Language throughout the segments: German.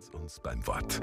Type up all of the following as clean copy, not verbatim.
uns beim Wort.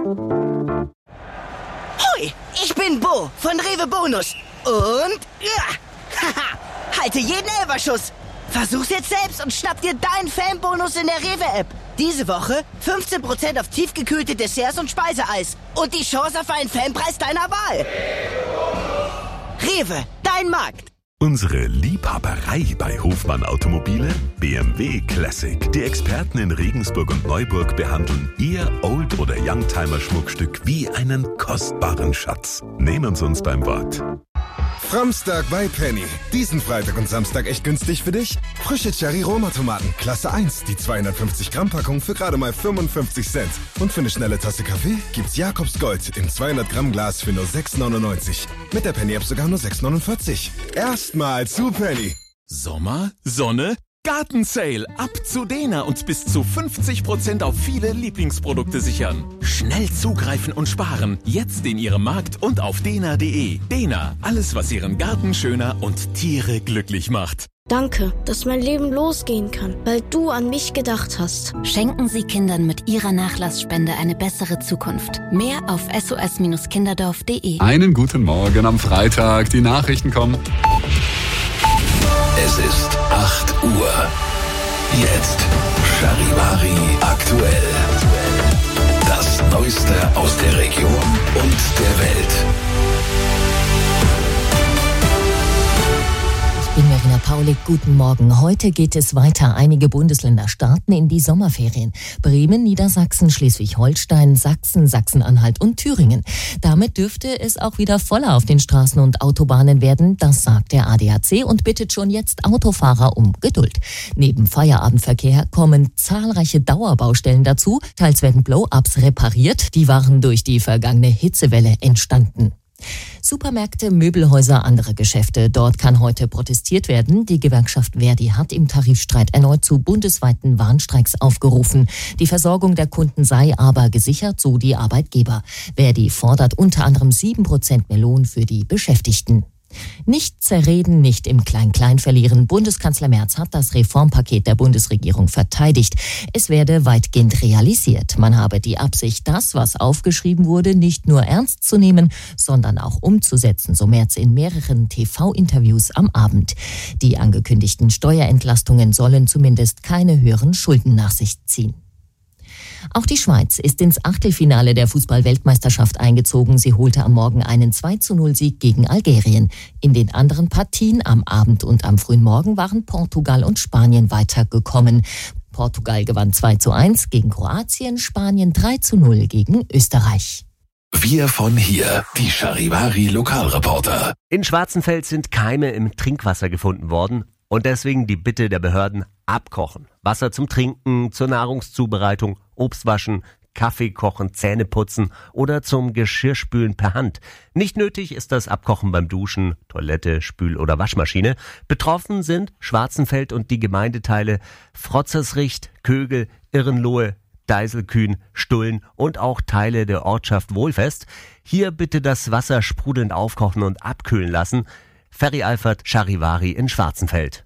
Hoi, ich bin Bo von Rewe Bonus. Und halte jeden Elferschuss. Versuch's jetzt selbst und schnapp dir deinen Fanbonus in der Rewe-App. Diese Woche 15% auf tiefgekühlte Desserts und Speiseeis. Und die Chance auf einen Fanpreis deiner Wahl. Rewe, dein Markt. Unsere Liebhaberei bei Hofmann Automobile? BMW Classic. Die Experten in Regensburg und Neuburg behandeln Ihr Old- oder Youngtimer-Schmuckstück wie einen kostbaren Schatz. Nehmen Sie uns beim Wort. Framstag bei Penny. Diesen Freitag und Samstag echt günstig für dich? Frische Cherry-Roma-Tomaten, Klasse 1, die 250-Gramm-Packung für gerade mal 55 Cent. Und für eine schnelle Tasse Kaffee gibt's Jakobs Gold im 200-Gramm-Glas für nur 6,99. Mit der Penny-App sogar nur 6,49. Erstmal zu Penny. Sommer, Sonne, Gartensale. Ab zu Dena und bis zu 50% auf viele Lieblingsprodukte sichern. Schnell zugreifen und sparen. Jetzt in Ihrem Markt und auf dena.de. Dena, alles was Ihren Garten schöner und Tiere glücklich macht. Danke, dass mein Leben losgehen kann, weil du an mich gedacht hast. Schenken Sie Kindern mit Ihrer Nachlassspende eine bessere Zukunft. Mehr auf sos-kinderdorf.de. Einen guten Morgen am Freitag. Die Nachrichten kommen. Es ist 8 Uhr. Jetzt Charivari aktuell. Das Neueste aus der Region und der Welt. Ich bin Verena Paulik, guten Morgen. Heute geht es weiter. Einige Bundesländer starten in die Sommerferien. Bremen, Niedersachsen, Schleswig-Holstein, Sachsen, Sachsen-Anhalt und Thüringen. Damit dürfte es auch wieder voller auf den Straßen und Autobahnen werden. Das sagt der ADAC und bittet schon jetzt Autofahrer um Geduld. Neben Feierabendverkehr kommen zahlreiche Dauerbaustellen dazu. Teils werden Blow-ups repariert. Die waren durch die vergangene Hitzewelle entstanden. Supermärkte, Möbelhäuser, andere Geschäfte. Dort kann heute protestiert werden. Die Gewerkschaft Verdi hat im Tarifstreit erneut zu bundesweiten Warnstreiks aufgerufen. Die Versorgung der Kunden sei aber gesichert, so die Arbeitgeber. Verdi fordert unter anderem 7% mehr Lohn für die Beschäftigten. Nicht zerreden, nicht im Klein-Klein verlieren. Bundeskanzler Merz hat das Reformpaket der Bundesregierung verteidigt. Es werde weitgehend realisiert. Man habe die Absicht, das, was aufgeschrieben wurde, nicht nur ernst zu nehmen, sondern auch umzusetzen, so Merz in mehreren TV-Interviews am Abend. Die angekündigten Steuerentlastungen sollen zumindest keine höheren Schulden nach sich ziehen. Auch die Schweiz ist ins Achtelfinale der Fußball-Weltmeisterschaft eingezogen. Sie holte am Morgen einen 2:0-Sieg gegen Algerien. In den anderen Partien am Abend und am frühen Morgen waren Portugal und Spanien weitergekommen. Portugal gewann 2:1 gegen Kroatien, Spanien 3:0 gegen Österreich. Wir von hier, die Charivari Lokalreporter. In Schwarzenfeld sind Keime im Trinkwasser gefunden worden und deswegen die Bitte der Behörden: abkochen. Wasser zum Trinken, zur Nahrungszubereitung, Obst waschen, Kaffee kochen, Zähne putzen oder zum Geschirrspülen per Hand. Nicht nötig ist das Abkochen beim Duschen, Toilette, Spül- oder Waschmaschine. Betroffen sind Schwarzenfeld und die Gemeindeteile Frotzersricht, Kögel, Irrenlohe, Deiselkühn, Stullen und auch Teile der Ortschaft Wohlfest. Hier bitte das Wasser sprudelnd aufkochen und abkühlen lassen. Ferry Alfert, Charivari in Schwarzenfeld.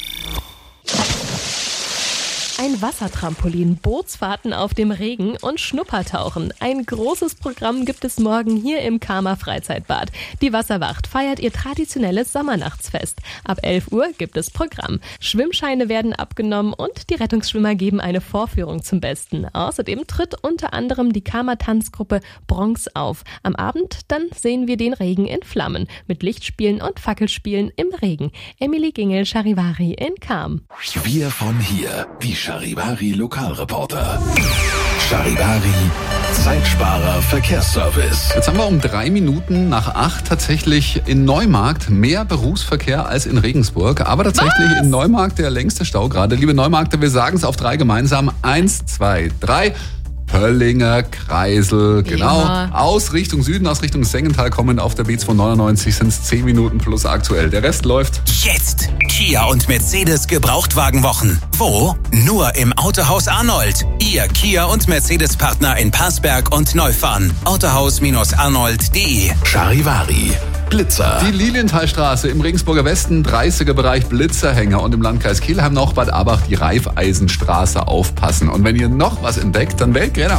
Ein Wassertrampolin, Bootsfahrten auf dem Regen und Schnuppertauchen. Ein großes Programm gibt es morgen hier im Kama Freizeitbad. Die Wasserwacht feiert ihr traditionelles Sommernachtsfest. Ab 11 Uhr gibt es Programm. Schwimmscheine werden abgenommen und die Rettungsschwimmer geben eine Vorführung zum Besten. Außerdem tritt unter anderem die Kama-Tanzgruppe Bronx auf. Am Abend dann sehen wir den Regen in Flammen mit Lichtspielen und Fackelspielen im Regen. Emily Gingel, Charivari in Cham. Wir von hier, die Charivari Lokalreporter. Charivari, Zeitsparer Verkehrsservice. Jetzt haben wir um 3 Minuten nach 8 tatsächlich in Neumarkt mehr Berufsverkehr als in Regensburg. Aber tatsächlich in Neumarkt der längste Stau gerade. Liebe Neumarkter, wir sagen es auf 3 gemeinsam. 1, 2, 3. Pöllinger Kreisel, genau. Aus Richtung Süden, aus Richtung Sengenthal kommen auf der B299 sind es 10 Minuten plus aktuell. Der Rest läuft. Jetzt Kia und Mercedes Gebrauchtwagenwochen. Wo? Nur im Autohaus Arnold. Ihr Kia und Mercedes Partner in Passberg und Neufahren. Autohaus-arnold.de. Charivari. Blitzer. Die Lilienthalstraße im Regensburger Westen, 30er Bereich Blitzerhänger und im Landkreis Kelheim noch Bad Abach die Reifeisenstraße aufpassen. Und wenn ihr noch was entdeckt, dann wählt gerne